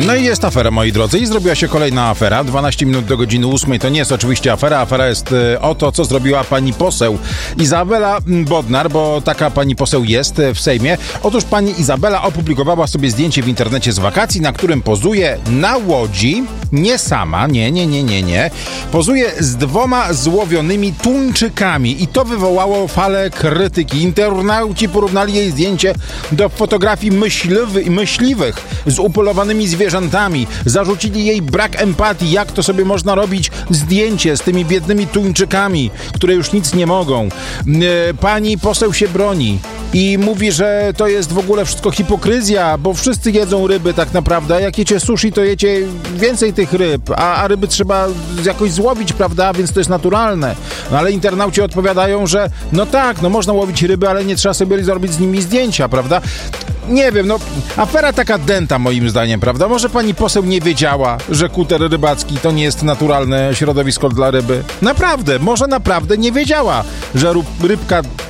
No i jest afera, moi drodzy, i zrobiła się kolejna afera. 12 minut do godziny 8 to nie jest oczywiście afera. Afera jest o to, co zrobiła pani poseł Izabela Bodnar, bo taka pani poseł jest w Sejmie. Otóż pani Izabela opublikowała sobie zdjęcie w internecie z wakacji, na którym pozuje na łodzi, nie sama, nie. Pozuje z 2 złowionymi tuńczykami i to wywołało falę krytyki. Internauci porównali jej zdjęcie do fotografii myśliwych z upolowanymi zwierzętami. Zarzucili jej brak empatii. Jak to sobie można robić zdjęcie z tymi biednymi tuńczykami, które już nic nie mogą. Pani poseł się broni i mówi, że to jest w ogóle wszystko hipokryzja, bo wszyscy jedzą ryby tak naprawdę, a jak jecie sushi, to jecie więcej tych ryb, a ryby trzeba jakoś złowić, prawda, więc to jest naturalne. No ale internauci odpowiadają, że no tak, no można łowić ryby, ale nie trzeba sobie zrobić z nimi zdjęcia, prawda? Nie wiem, no afera taka dęta moim zdaniem, prawda? Może pani poseł nie wiedziała, że kuter rybacki to nie jest naturalne środowisko dla ryby? Naprawdę, może naprawdę nie wiedziała, że rybka